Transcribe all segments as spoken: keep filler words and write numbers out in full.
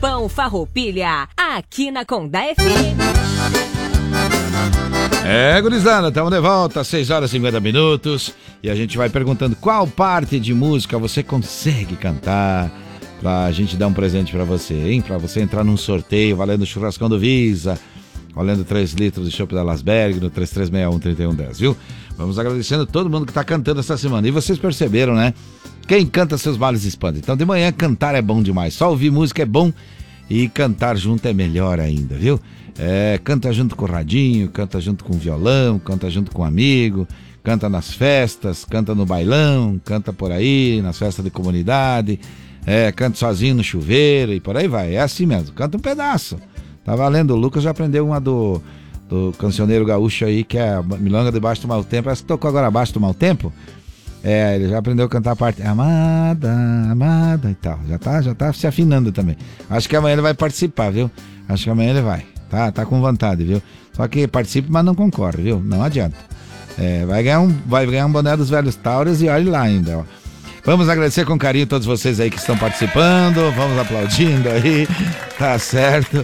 Pão Farroupilha, aqui na Condá F M. É, gurizada, estamos de volta, seis horas e cinquenta minutos, e a gente vai perguntando qual parte de música você consegue cantar, pra gente dar um presente pra você, hein? Pra você entrar num sorteio valendo o churrascão do Visa, valendo três litros de chopp da Lasberg no três três seis um, três um um zero, viu? Vamos agradecendo todo mundo que tá cantando essa semana. E vocês perceberam, né? Quem canta seus males espanta. Então de manhã cantar é bom demais, só ouvir música é bom e cantar junto é melhor ainda, viu? É, canta junto com o radinho, canta junto com o violão, canta junto com o amigo, canta nas festas, canta no bailão, canta por aí, nas festas de comunidade, é, canta sozinho no chuveiro e por aí vai. É assim mesmo, canta um pedaço. Tá valendo, o Lucas já aprendeu uma do, do cancioneiro gaúcho aí, que é a Milonga debaixo do mau tempo. Essa que tocou agora abaixo do mau tempo. É, ele já aprendeu a cantar a parte amada, amada e tal. Já tá, já tá se afinando também. Acho que amanhã ele vai participar, viu? Acho que amanhã ele vai. Tá, tá com vontade, viu? Só que participe, mas não concorre, viu? Não adianta. É, vai ganhar um, vai ganhar um boné dos velhos Tauros e olhe lá ainda, ó. Vamos agradecer com carinho todos vocês aí que estão participando. Vamos aplaudindo aí, tá certo.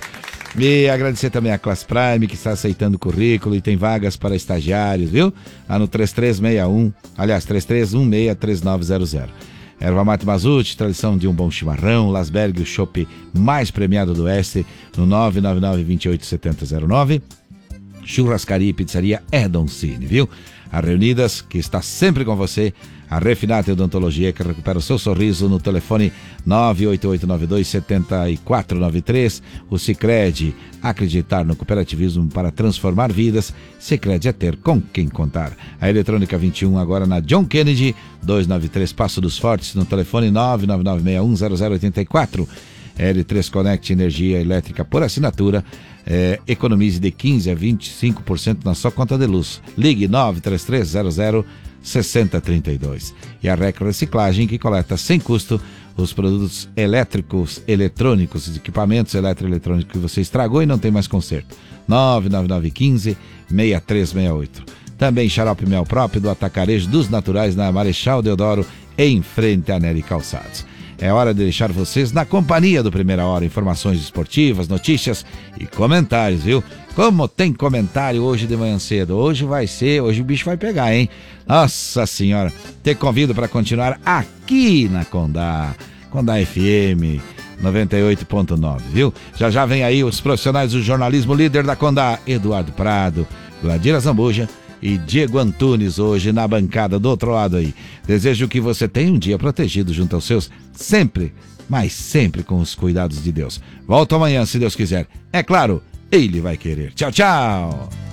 E agradecer também a Class Prime, que está aceitando o currículo e tem vagas para estagiários, viu? Lá no três três seis um, aliás, três três um seis, três nove zero zero. Erva Mate Mazute, tradição de um bom chimarrão. Lasberg, o chopp mais premiado do Oeste, no nove nove nove, dois oito sete zero zero nove. Churrascaria e Pizzaria Edon Cine, viu? A Reunidas, que está sempre com você. A Refinata Odontologia, que recupera o seu sorriso, no telefone nove oito oito nove dois sete quatro nove três. O Sicredi, acreditar no cooperativismo para transformar vidas. Sicredi é ter com quem contar. A Eletrônica vinte e um, agora na John Kennedy, duzentos e noventa e três Passo dos Fortes, no telefone nove nove nove seis um zero zero oito quatro. L três Connect, energia elétrica por assinatura. É, economize de quinze a vinte e cinco por cento na sua conta de luz. Ligue nove três três zero zero seis zero três dois. E a Rec Reciclagem, que coleta sem custo os produtos elétricos, eletrônicos, os equipamentos eletroeletrônicos que você estragou e não tem mais conserto. nove nove nove um cinco, seis três seis oito. Também xarope mel próprio do Atacarejo dos Naturais, na Marechal Deodoro, em frente a Nery Calçados. É hora de deixar vocês na companhia do Primeira Hora. Informações esportivas, notícias e comentários, viu? Como tem comentário hoje de manhã cedo. Hoje vai ser, hoje o bicho vai pegar, hein? Nossa Senhora. Te convido para continuar aqui na Condá. Condá F M noventa e oito ponto nove, viu? Já já vem aí os profissionais do jornalismo, líder da Condá, Eduardo Prado, Vladira Zambuja e Diego Antunes, hoje na bancada do outro lado aí. Desejo que você tenha um dia protegido junto aos seus, sempre, mas sempre com os cuidados de Deus. Volto amanhã, se Deus quiser. É claro, Ele vai querer. Tchau, tchau!